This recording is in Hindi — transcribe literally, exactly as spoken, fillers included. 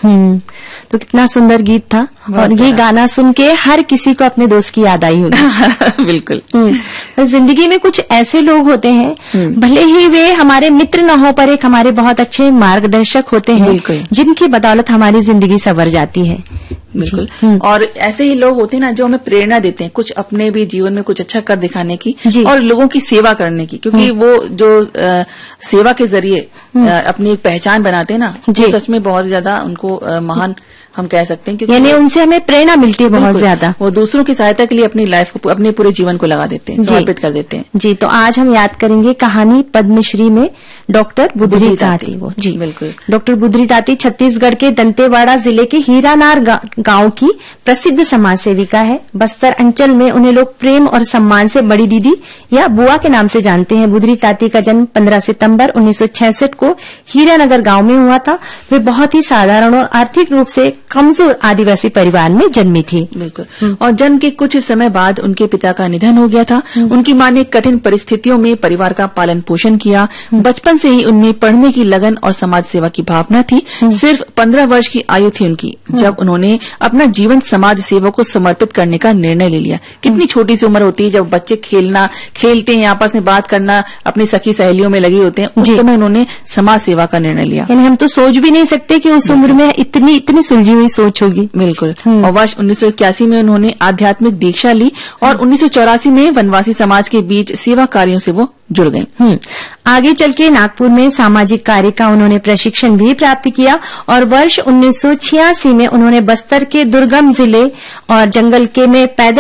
हम्म तो कितना सुंदर गीत था और ये गाना सुन के हर किसी को अपने दोस्त की याद आई होगी। बिल्कुल। जिंदगी में कुछ ऐसे लोग होते हैं, भले ही वे हमारे मित्र न हो पर एक हमारे बहुत अच्छे मार्गदर्शक होते हैं, जिनकी बदौलत हमारी जिंदगी संवर जाती है। बिल्कुल। और ऐसे ही लोग होते हैं ना जो हमें प्रेरणा देते हैं कुछ अपने भी जीवन में कुछ अच्छा कर दिखाने की और लोगों की सेवा करने की, क्योंकि वो जो आ, सेवा के जरिए आ, अपनी एक पहचान बनाते हैं ना, जो सच में बहुत ज्यादा उनको आ, महान हम कह सकते हैं, क्योंकि यानी उनसे हमें प्रेरणा मिलती है बहुत ज्यादा। वो दूसरों की सहायता के लिए अपनी लाइफ को, अपने पूरे जीवन को लगा देते हैं, समर्पित कर देते हैं। जी, तो आज हम याद करेंगे कहानी पद्मश्री में डॉक्टर बुधरी ताती। वो जी बिल्कुल। डॉक्टर बुधरी ताती छत्तीसगढ़ के दंतेवाड़ा जिले के हीरानार गांव की प्रसिद्ध समाज सेविका है। बस्तर अंचल में उन्हें लोग प्रेम और सम्मान से बड़ी दीदी या बुआ के नाम से जानते हैं। बुधरी ताती का जन्म पंद्रह सितंबर उन्नीस सौ छियासठ को हीरानगर गांव में हुआ था। वे बहुत ही साधारण और आर्थिक रूप से कमजोर आदिवासी परिवार में जन्मी थी। बिल्कुल। और जन्म के कुछ समय बाद उनके पिता का निधन हो गया था। उनकी मां ने कठिन परिस्थितियों में परिवार का पालन पोषण किया। बचपन से ही उनमें पढ़ने की लगन और समाज सेवा की भावना थी। सिर्फ पंद्रह वर्ष की आयु थी उनकी जब उन्होंने अपना जीवन समाज सेवा को समर्पित करने का निर्णय ले लिया। कितनी छोटी सी उम्र होती है जब बच्चे खेलना खेलते हैं, आपस में बात करना, अपनी सखी सहेलियों में लगे होते हैं, उस समय उन्होंने समाज सेवा का निर्णय लिया। यानी हम तो सोच भी नहीं सकते कि उस उम्र में इतनी इतनी सुलझी हुई सोच होगी। बिल्कुल। और वर्ष उन्नीस सौ इक्यासी में उन्होंने आध्यात्मिक दीक्षा ली और उन्नीस सौ चौरासी में वनवासी समाज के बीच सेवा कार्यों से वो जुड़ गए। आगे चल के नागपुर में सामाजिक कार्य का उन्होंने प्रशिक्षण भी प्राप्त किया और वर्ष उन्नीस सौ छियासी में उन्होंने बस्तर के दुर्गम जिले और जंगल के में पैदल